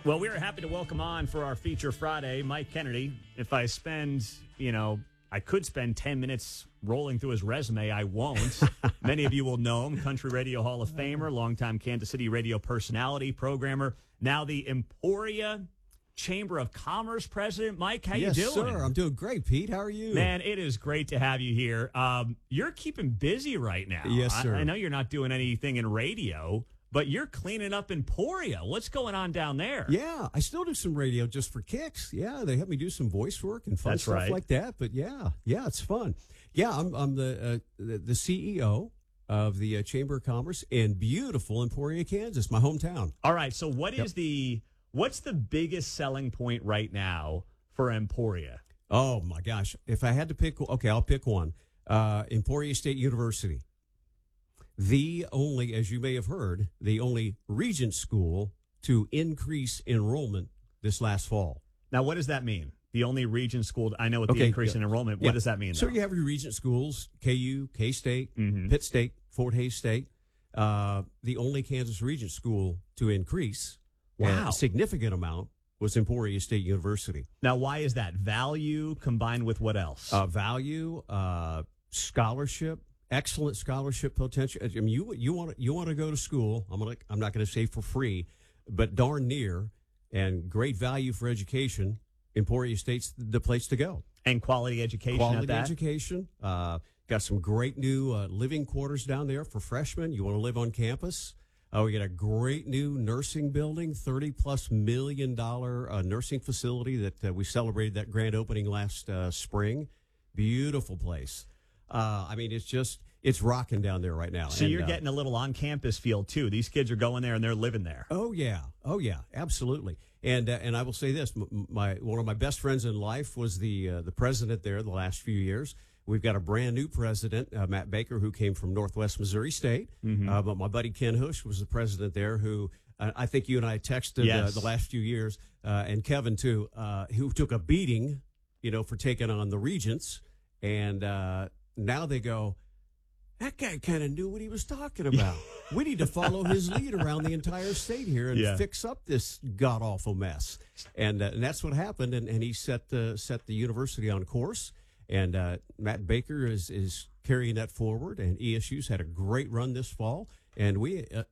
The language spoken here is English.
Well, we are happy to welcome on for our feature Friday, Mike Kennedy. If I spend, I could spend 10 minutes rolling through his resume. I won't. Many of you will know him, Country Radio Hall of Famer, longtime Kansas City radio personality, programmer, now the Emporia Chamber of Commerce president. Mike, how you doing? Yes, sir. I'm doing great, Pete. How are you? Man, it is great to have you here. You're keeping busy right now. Yes, sir. I know you're not doing anything in radio, but you're cleaning up Emporia. What's going on down there? Yeah, I still do some radio just for kicks. Yeah, they have me do some voice work and fun That's stuff right. like that. But yeah, it's fun. Yeah, I'm the CEO of the Chamber of Commerce in beautiful Emporia, Kansas, my hometown. All right, so what's the biggest selling point right now for Emporia? Oh my gosh! If I had to pick, okay, I'll pick one. Emporia State University. The only, as you may have heard, the only Regent school to increase enrollment this last fall. Now, what does that mean? The only Regent school, I know with the increase in enrollment, what does that mean? So you have your Regent schools, KU, K-State, Pitt State, Fort Hays State, the only Kansas Regent school to increase. Wow. A significant amount was Emporia State University. Now, why is that? Value combined with what else? Value, scholarship. Excellent scholarship potential. I mean, you want to go to school. I'm not going to say for free, but darn near, and great value for education. Emporia State's the place to go. And quality education. Quality education. Got some great new living quarters down there for freshmen. You want to live on campus? We got a great new nursing building, $30+ million nursing facility that we celebrated that grand opening last spring. Beautiful place. I mean, it's rocking down there right now. So you're getting a little on-campus feel too. These kids are going there and they're living there. Oh yeah, absolutely. And I will say this: one of my best friends in life was the president there the last few years. We've got a brand new president, Matt Baker, who came from Northwest Missouri State. But my buddy Ken Hush was the president there, who I think you and I texted the last few years, and Kevin too, who took a beating, for taking on the Regents, and now they go, that guy kind of knew what he was talking about. We need to follow his lead around the entire state here and fix up this god-awful mess. And that's what happened, and he set the university on course. And Matt Baker is carrying that forward, and ESU's had a great run this fall. And we